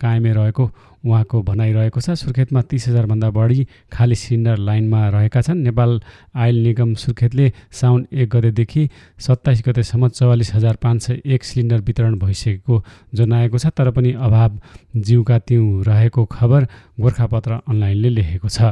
कायमै रहेको उहाँको भनाइरहेको छ। सुर्खेतमा 30,000 भन्दा बढी खाली सिलिन्डर लाइनमा रहेका छन्। नेपाल आयल निगम सुर्खेतले साउन 1 गतेदेखि 27 गतेसम्म 44,501 सिलिन्डर वितरण भइसकेको जनाएको छ। तर पनि अभाव जिउका तिउँ रहेको खबर गोर्खापत्र अनलाइनले लेखेको छ।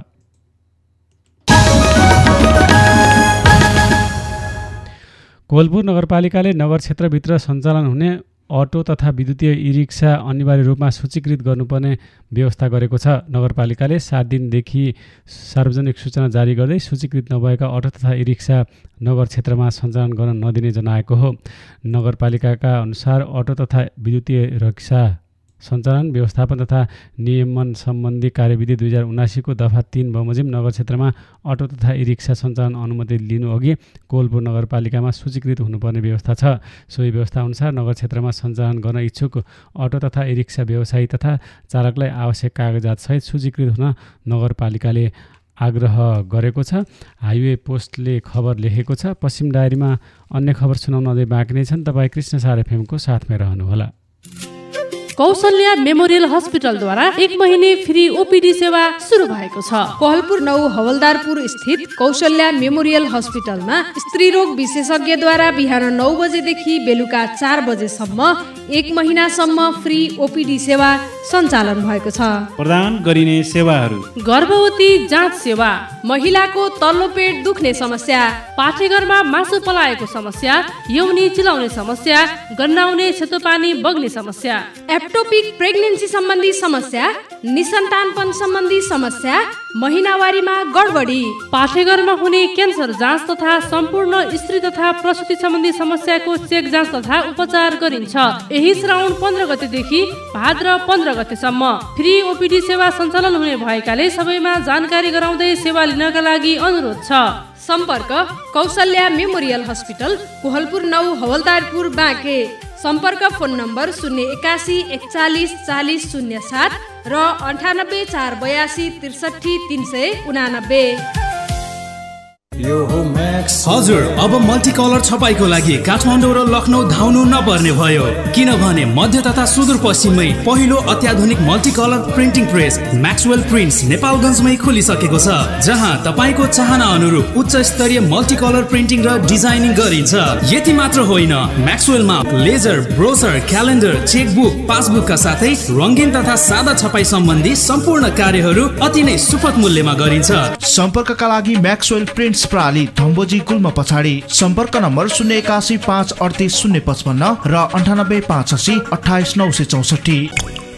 कोहलपुर नगरपालिकाले नगर क्षेत्रभित्र सञ्चालन हुने अटो तथा विद्युतीय ई-रिक्सा अनिवार्य रूपमा सूचीकृत गर्नुपर्ने व्यवस्था गरेको छ। नगरपालिकाले 7 दिनदेखि सार्वजनिक सूचना जारी गर्दै सूचीकृत नभएका अटो तथा ई-रिक्सा नगर क्षेत्रमा सञ्चालन गर्न नदिने जनाएको हो। नगरपालिकाका अनुसार अटो तथा विद्युतीय रिक्सा सञ्चालन व्यवस्थापन तथा नियमन सम्बन्धी कार्यविधि 2079 को दफा 3 बमोजिम नगर क्षेत्रमा अटो तथा ई-रिक्सा सञ्चालन अनुमति लिनुअघि कोहलपुर नगरपालिकामा सूचीकृत हुनुपर्ने व्यवस्था छ। सोही व्यवस्था अनुसार नगर क्षेत्रमा सञ्चालन गर्न इच्छुक अटो तथा ई-रिक्सा व्यवसायी तथा चालकलाई आवश्यक कागजातसहित सूचीकृत हुन नगरपालिकाले आग्रह गरेको छ। हाइवे पोस्टले खबर लेखेको छ। पश्चिम डायरीमा अन्य खबर सुनाउन अझै बाँकी नै छन्। तपाईँ कृष्णसार एफएमको साथमै रहनुहोला। कौशल्या मेमोरियल हस्पिटलद्वारा 1 महिने फ्री ओपीडी सेवा सुरु भएको छ। कोहलपुर 9 हवलदारपुर स्थित कौशल्या मेमोरियल हस्पिटलमा स्त्री रोग विशेषज्ञद्वारा बिहान 9 बजेदेखि बेलुका 4 बजेसम्म 1 महिनासम्म फ्री ओपीडी सेवा सञ्चालन भएको छ। प्रदान गरिने सेवाहरू: गर्भवती जाँच सेवा, महिलाको तल्लो पेट दुख्ने समस्या, पाठेघरमा मासु पलाएको समस्या, यौनी चिलाउने समस्या, गन्नाउने सेतोपानी बग्ने समस्या, एप्टोपिक प्रेग्नेन्सी सम्बन्धी समस्या, निसन्तानपन सम्बन्धी समस्या, महिनावारीमा गडबडी, पाठेघरमा हुने क्यान्सर जाँच तथा सम्पूर्ण स्त्री तथा प्रसुति सम्बन्धी समस्याको चेक जाँच तथा उपचार गरिन्छ। यही श्रावण 15 गतेदेखि भाद्र 15 गतेसम्म फ्री ओपीडी सेवा सञ्चालन हुने भएकाले सबैमा जानकारी गराउँदै सेवा लिनका लागि अनुरोध छ। सम्पर्क कौशल्या मेमोरियल हस्पिटल, कोहलपुर 9 हवलदारपुर बाँके। सम्पर्क फोन नम्बर 081 41 40 07 र 98 482 63 389। हजुर, अब मल्टी कलर छपाईको लागि काठमाडौँ र लखनऊ धाउनु नपर्ने भयो, किनभने मध्य तथा सुदूरपश्चिममै पहिलो अत्याधुनिक multi colour printing press Maxwell prints नेपालगञ्जमै खोलिसकेको छ, जहाँ तपाईँको चाहना अनुरूप उच्च स्तरीय मल्टी कलर प्रिन्टिङ र डिजाइनिङ गरिन्छ। यति मात्र होइन, म्याक्सवेलमा लेजर, ब्रोसर, क्यालेन्डर, चेकबुक, पासबुकका साथै रङ्गीन तथा सादा छपाई सम्बन्धी सम्पूर्ण कार्यहरू अति नै सुपथ मूल्यमा गरिन्छ। सम्पर्कका लागि म्याक्सवेल प्रिन्ट्स प्रणाली धम्बोजी गुल्म पछाडि। सम्पर्क नम्बर 081 538 055 र 98 580 28 964।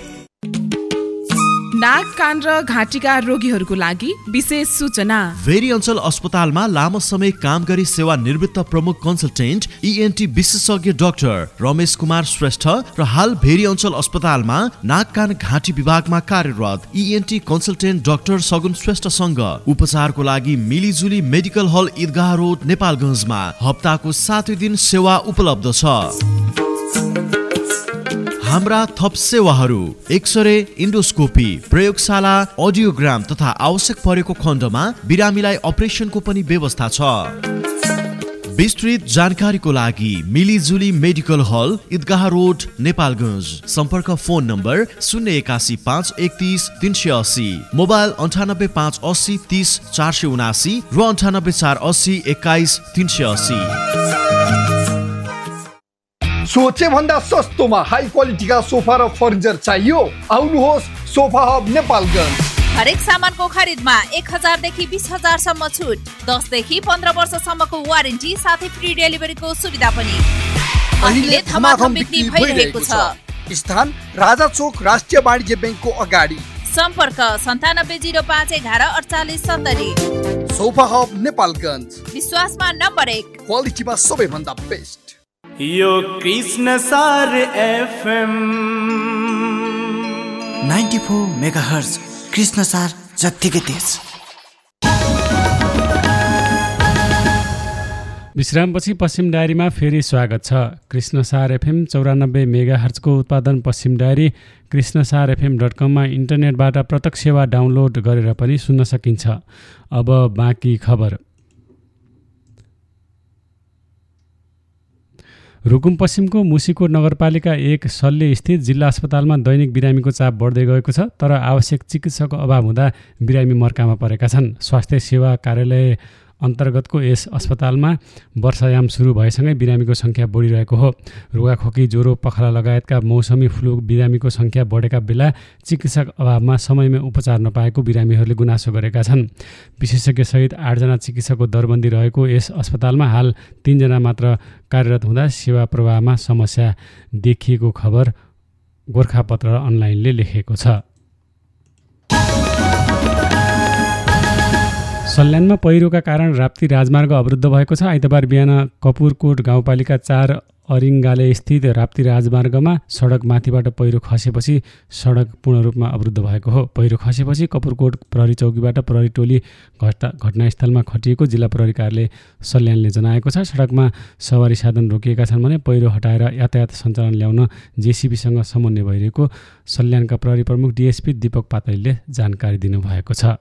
नाक, कान र घाँटीका रोगीहरूको लागि विशेष सूचना। भेरी अञ्चल अस्पतालमा लामो समय काम गरी सेवा निवृत्त प्रमुख कन्सल्टेन्ट ENT विशेषज्ञ डाक्टर रमेश कुमार श्रेष्ठ र हाल भेरी अञ्चल अस्पतालमा नाक, कान, घाँटी विभागमा कार्यरत ENT कन्सल्टेन्ट डाक्टर सगुन श्रेष्ठसँग उपचारको लागि मिलिजुली मेडिकल हल ईदगाह रोड नेपालगञ्जमा हप्ताको 7 दिन सेवा उपलब्ध छ। हाम्रा थप सेवाहरू: एक्सरे, इन्डोस्कोपी, प्रयोगशाला, अडियोग्राम तथा आवश्यक परेको खण्डमा बिरामीलाई अपरेसनको पनि व्यवस्था छ। विस्तृत जानकारीको लागि मिलिजुली मेडिकल हल ईदगाह रोड नेपालगञ्ज। सम्पर्क फोन नम्बर 081 531 380, मोबाइल 98 580 30 479 र 98 480 21 380। सोचे भन्दा सस्तोमा हाई क्वालिटीका सोफा र फर्निचर चाहियो? आउनुहोस् सोफा हब नेपालगञ्ज। हरेक सामानको खरिदमा 1000 देखि 20000 सम्म छुट, 10 देखि 15 वर्षसम्मको वारेन्टी साथै फ्री डेलिभरीको सुविधा पनि। अहिले धमाधम बिक्री भइरहेको छ। स्थान राजा चोक राष्ट्रिय वाणिज्य बैंकको अगाडि। सम्पर्क 9705 11 48 70। सोफा हब नेपालगञ्ज, विश्वासमा नम्बर 1, क्वालिटीमा सबैभन्दा बेस्ट। यो कृष्णसार FM 94 मेगाहर्ज, कृष्णसार जत्तिकै तेज। विश्रामपछि पश्चिम डायरीमा फेरि स्वागत छ। कृष्णसार FM 94 मेगाहर्जको उत्पादन पश्चिम डायरी कृष्णसार.fm.com मा इन्टरनेटबाट प्रत्यक्ष वा डाउनलोड गरेर पनि सुन्न सकिन्छ। अब बाँकी खबर। रुकुम पश्चिमको मुसिकोट नगरपालिका 1 सल्ले स्थित जिल्ला अस्पतालमा दैनिक बिरामीको चाप बढ्दै गएको छ, तर आवश्यक चिकित्सकको अभाव हुँदा बिरामी मर्कामा परेका छन्। स्वास्थ्य सेवा कार्यालय अन्तर्गतको यस अस्पतालमा वर्षायाम सुरु भएसँगै बिरामीको सङ्ख्या बढिरहेको हो। रुगाखोकी, ज्वरो, पखाला लगायतका मौसमी फ्लू बिरामीको सङ्ख्या बढेका बेला चिकित्सक अभावमा समयमै उपचार नपाएको बिरामीहरूले गुनासो गरेका छन्। विशेषज्ञसहित 8 जना चिकित्सकको दरबन्दी रहेको यस अस्पतालमा हाल 3 जना मात्र कार्यरत हुँदा सेवा प्रवाहमा समस्या देखिएको खबर गोरखापत्र अनलाइनले लेखेको छ। सल्यानमा पहिरोका कारण राप्ती राजमार्ग अवरुद्ध भएको छ। आइतबार बिहान कपुरकोट गाउँपालिका 4 अरिङ्गाले स्थित राप्ती राजमार्गमा सडक माथिबाट पहिरो खसेपछि सडक पूर्ण रूपमा अवरुद्ध भएको हो। पहिरो खसेपछि कपुरकोट प्रहरी चौकीबाट प्रहरी टोली घटनास्थलमा खटिएको जिल्ला प्रहरी कार्यालय सल्यानले जनाएको छ। सडकमा सवारी साधन रोकिएका छन् भने पहिरो हटाएर यातायात सञ्चालन ल्याउन जेसीबीसँग समन्वय भइरहेको सल्यानका प्रहरी प्रमुख डीएसपी दीपक पातैलले जानकारी दिनुभएको छ।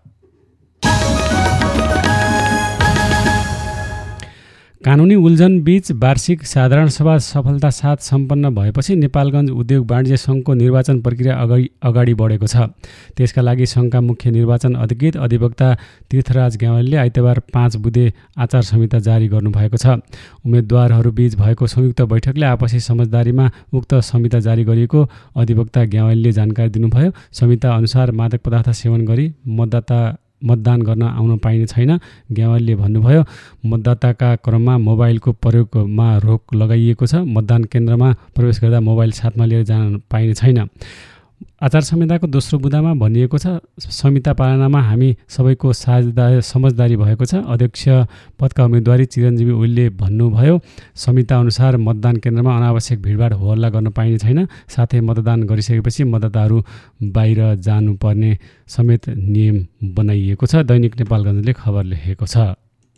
कानुनी उल्झन बीच वार्षिक साधारण सभा सफलता साथ सम्पन्न भएपछि नेपालगञ्ज उद्योग वाणिज्य सङ्घको निर्वाचन प्रक्रिया अगाडि बढेको छ। त्यसका लागि सङ्घका मुख्य निर्वाचन अधिकृत अधिवक्ता तीर्थराज ग्यावालीले आइतबार 5 बुँदे आचार संहिता जारी गर्नुभएको छ। उम्मेदवारहरूबीच भएको संयुक्त बैठकले आपसी समझदारीमा उक्त संहिता जारी गरिएको अधिवक्ता ग्यावालीले जानकारी दिनुभयो। संहिता अनुसार मादक पदार्थ सेवन गरी मतदान गर्न आउन पाइने छैन। ग्यावालीले भन्नुभयो, मतदाताका क्रममा मोबाइलको प्रयोगमा रोक लगाइएको छ। मतदान केन्द्रमा प्रवेश गर्दा मोबाइल साथमा लिएर जान पाइने छैन। आचार संहिताको दोस्रो बुँदामा भनिएको छ, संहिता पालनामा हामी सबैको समझदारी भएको छ। अध्यक्ष पदका उम्मेदवारी चिरञ्जीवी ओलीले भन्नुभयो, संहिता अनुसार मतदान केन्द्रमा अनावश्यक भिडभाड होहल्ला गर्न पाइने छैन। साथै मतदान गरिसकेपछि मतदाताहरू बाहिर जानुपर्ने समेत नियम बनाइएको छ। दैनिक नेपालगञ्जले खबर लेखेको छ।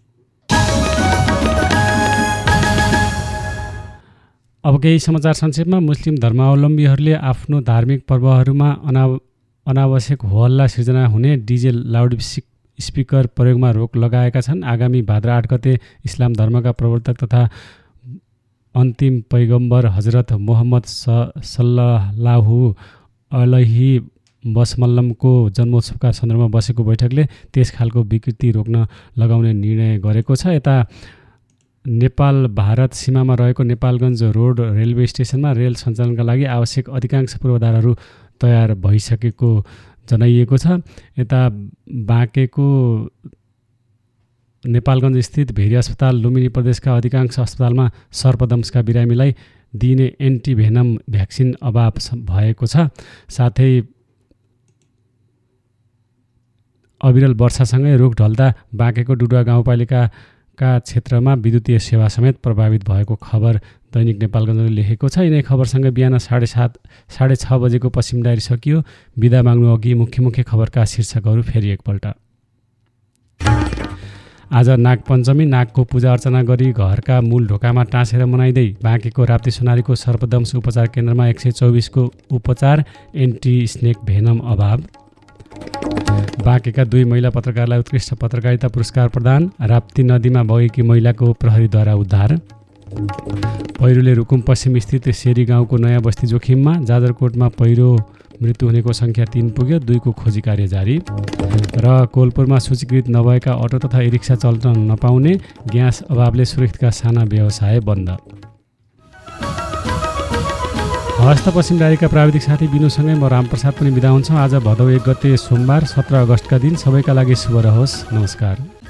अब केही समाचार संक्षेपमा। मुस्लिम धर्मावलम्बीहरूले आफ्नो धार्मिक पर्वहरूमा अनावश्यक होहल्ला सिर्जना हुने डिजे लाउड स्पिकर प्रयोगमा रोक लगाएका छन्। आगामी भाद्र 8 गते इस्लाम धर्मका प्रवर्तक तथा अन्तिम पैगम्बर हजरत मोहम्मद सल्लल्लाहु अलैहि वसल्लमको जन्मोत्सवका सन्दर्भमा बसेको बैठकले त्यस खालको विकृति रोक्न लगाउने निर्णय गरेको छ। यता नेपाल भारत सीमामा रहेको नेपालगञ्ज रोड रेलवे स्टेसनमा रेल सञ्चालनका लागि आवश्यक अधिकांश पूर्वाधारहरू तयार भइसकेको जनाइएको छ। यता बाँकेको नेपालगञ्ज स्थित भेरी अस्पताल लुम्बिनी प्रदेशका अधिकांश अस्पतालमा सर्पदंशका बिरामीलाई दिइने एन्टिभेनम भ्याक्सिन अभाव भएको छ। साथै अविरल वर्षासँगै रुख ढल्दा बाँकेको डुडुवा गाउँपालिकाका क्षेत्रमा विद्युतीय सेवा समेत प्रभावित भएको खबर दैनिक नेपालगञ्जले लेखेको छ। यिनै खबरसँगै बिहान 7:30 बजेको पश्चिम डायरी सकियो। बिदा माग्नु अघि मुख्य खबरका शीर्षकहरू फेरि एकपल्ट। आज नागपञ्चमी, नागको पूजा अर्चना गरी घरका मूल ढोकामा टाँसेर मनाइँदै बाँकेको राप्ती सोनारीको सर्पदंश उपचार केन्द्रमा 124 को उपचार, एन्टी स्नेक भेनम अभाव। बाँकेका 2 महिला पत्रकारलाई उत्कृष्ट पत्रकारिता पुरस्कार प्रदान। राप्ती नदीमा बगेकी महिलाको प्रहरीद्वारा उद्धार। पहिरोले रुकुम पश्चिम स्थित सेरी गाउँको नयाँ बस्ती जोखिममा। जाजरकोटमा पहिरो मृत्यु हुनेको सङ्ख्या 3 पुग्यो, 2 को खोजी कार्य जारी। र कोलपुरमा सूचीकृत नभएका अटो तथा ई रिक्सा चल्न नपाउने, ग्यास अभावले सुरक्षितका साना व्यवसाय बन्द। हस्त पश्चिम डायरीका प्राविधिक साथी बिनुसँगै म रामप्रसाद पनि बिदा हुन्छौँ। आज भदौ 1 गते सोमबार 17 अगस्तका दिन सबैका लागि शुभ रहोस्। नमस्कार।